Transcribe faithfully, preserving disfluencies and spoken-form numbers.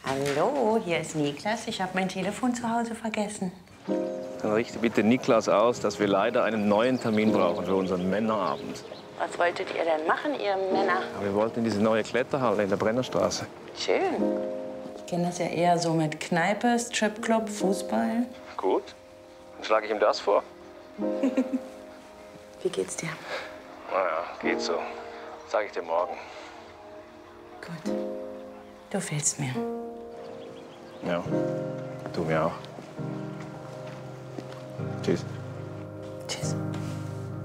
Hallo, hier ist Niklas. Ich habe mein Telefon zu Hause vergessen. Dann richte bitte Niklas aus, dass wir leider einen neuen Termin brauchen für unseren Männerabend. Was wolltet ihr denn machen, ihr Männer? Aber wir wollten in diese neue Kletterhalle in der Brennerstraße. Schön. Ich kenne das ja eher so mit Kneipe, Stripclub, Fußball. Gut. Dann schlage ich ihm das vor. Wie geht's dir? Naja, geht so. Sag ich dir morgen. Gut. Du fehlst mir. Ja, du mir auch. Tschüss. Tschüss.